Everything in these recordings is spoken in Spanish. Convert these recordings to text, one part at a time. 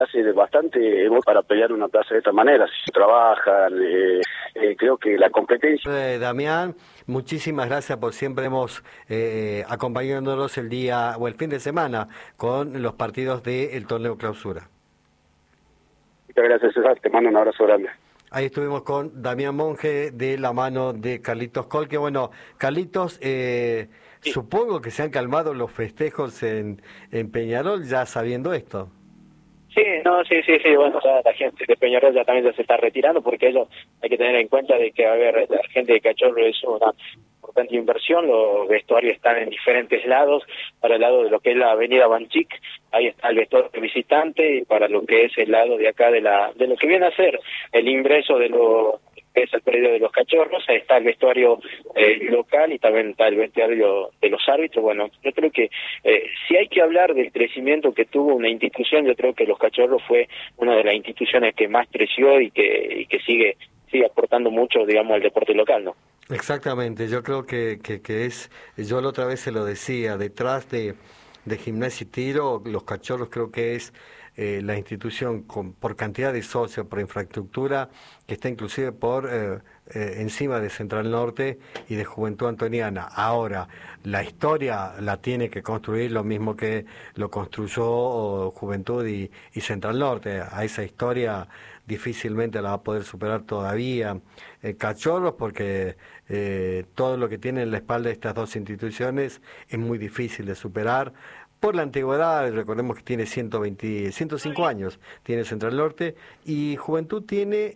hace bastante para pelear una plaza de esta manera. Si se trabajan, creo que la competencia... Damián, muchísimas gracias por siempre acompañándonos el día o el fin de semana con los partidos del torneo clausura. Muchas gracias, César, te mando un abrazo grande. Ahí estuvimos con Damián Monge de la mano de Carlitos Coll, que bueno, Carlitos, sí. Supongo que se han calmado los festejos en Peñarol ya sabiendo esto. Sí, no, sí, bueno, ya la gente de Peñarol ya también ya se está retirando, porque ellos hay que tener en cuenta de que, a ver, la gente de Cachorro es una importante inversión, los vestuarios están en diferentes lados, para el lado de lo que es la avenida Banchic, ahí está el vestuario visitante, y para lo que es el lado de acá de lo que viene a ser el ingreso de lo que es el predio de los Cachorros, ahí está el vestuario local y también está el vestuario de los árbitros. Bueno, yo creo que si hay que hablar del crecimiento que tuvo una institución, yo creo que los Cachorros fue una de las instituciones que más creció y que sigue aportando mucho, digamos, al deporte local, ¿no? Exactamente, yo creo que es, yo la otra vez se lo decía, detrás de Gimnasia y Tiro, los Cachorros creo que es la institución por cantidad de socios, por infraestructura, que está inclusive por encima de Central Norte y de Juventud Antoniana. Ahora, la historia la tiene que construir lo mismo que lo construyó Juventud y Central Norte. A esa historia difícilmente la va a poder superar todavía Cachorros, porque todo lo que tiene en la espalda de estas dos instituciones es muy difícil de superar. Por la antigüedad, recordemos que tiene 105 años, tiene Central Norte, y Juventud tiene,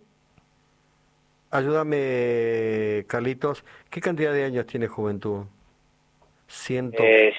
ayúdame Carlitos, ¿qué cantidad de años tiene Juventud? 106,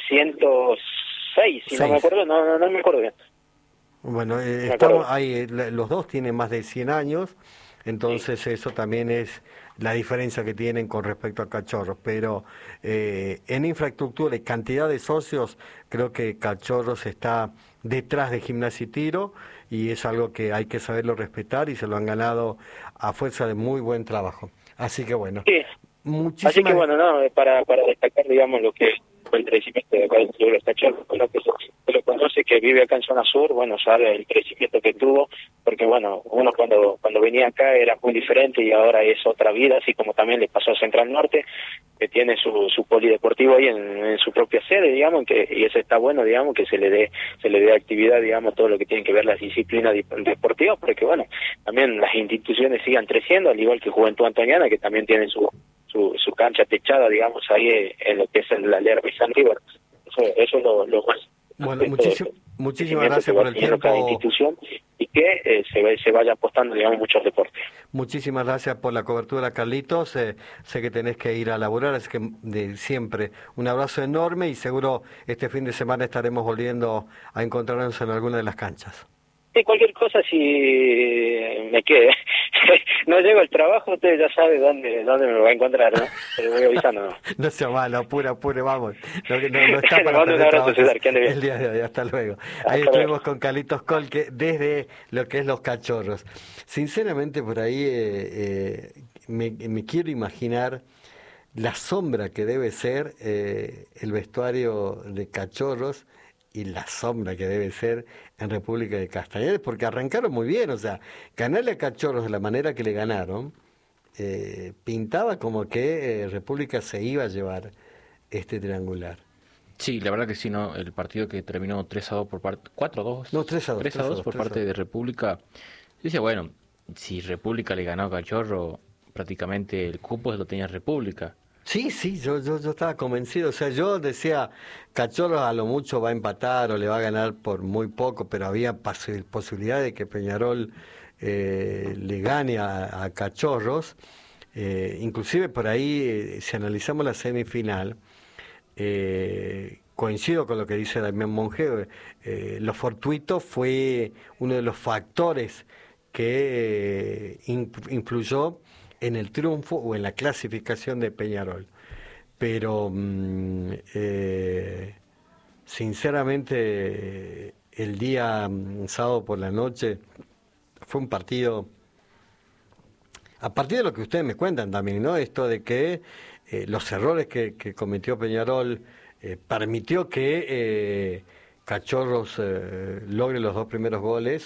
si no me acuerdo, no me acuerdo bien. Bueno, estamos ahí, los dos tienen más de 100 años, entonces sí. Eso también es la diferencia que tienen con respecto a Cachorros, pero en infraestructura y cantidad de socios, creo que Cachorros está detrás de Gimnasia y Tiro, y es algo que hay que saberlo respetar, y se lo han ganado a fuerza de muy buen trabajo. Así que bueno, sí. Así que bueno, no, para destacar, digamos, lo que fue el crecimiento de acá del Club de los Cachorros, lo que se lo conoce, que vive acá en zona sur, bueno, sabe el crecimiento que tuvo, porque bueno, uno cuando venía acá era muy diferente y ahora es otra vida, así como también le pasó a Central Norte, que tiene su polideportivo ahí en su propia sede, digamos, y eso está bueno, digamos, que se le dé actividad, digamos, todo lo que tiene que ver las disciplinas deportivas, porque bueno, también las instituciones sigan creciendo, al igual que Juventud Antoniana, que también tiene su cancha techada, digamos, ahí en lo que es la Lerma y San River. Eso es lo más. Bueno, muchísimas gracias por el tiempo. Cada institución y que se vaya apostando, digamos, muchos deportes. Muchísimas gracias por la cobertura, Carlitos. Sé que tenés que ir a laburar, así que siempre un abrazo enorme, y seguro este fin de semana estaremos volviendo a encontrarnos en alguna de las canchas. Sí, cualquier cosa, si me quede. No llego al trabajo, usted ya sabe dónde me va a encontrar, ¿no? Pero voy avisando, ¿no? No sea malo, apure, vamos. No está para un abrazo, César, que ande bien. El día de hoy, hasta luego. Ahí estuvimos con Carlitos Coll, que desde lo que es los Cachorros. Sinceramente, por ahí me quiero imaginar la sombra que debe ser el vestuario de Cachorros, y la sombra que debe ser en República de Castañares, porque arrancaron muy bien, o sea, ganarle a Cachorros de la manera que le ganaron, pintaba como que República se iba a llevar este triangular. Sí, la verdad que sí, ¿no? El partido que terminó 3-2 por parte... 4-2. No, 3-2 por parte de República. Dice, bueno, si República le ganó a Cachorro, prácticamente el cupo lo tenía República. Sí, yo estaba convencido, o sea, yo decía, Cachorros a lo mucho va a empatar o le va a ganar por muy poco, pero había posibilidad de que Peñarol le gane a Cachorros, inclusive por ahí, si analizamos la semifinal, coincido con lo que dice Damián Monge, lo fortuito fue uno de los factores que influyó en el triunfo o en la clasificación de Peñarol, pero sinceramente el día sábado por la noche fue un partido, a partir de lo que ustedes me cuentan también, ¿no? Esto de que los errores que cometió Peñarol permitió que Cachorros logre los dos primeros goles,